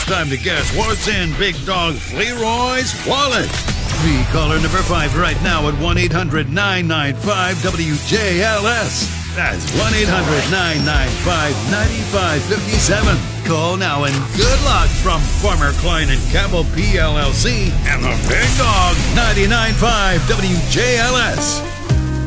time to guess what's in Big Dog Leroy's wallet. Be caller number 5 right now at 1-800-995-WJLS. That's 1-800-995-9557. Call now and good luck from Farmer Klein and Cabell PLLC and the Big Dog 99.5 WJLS.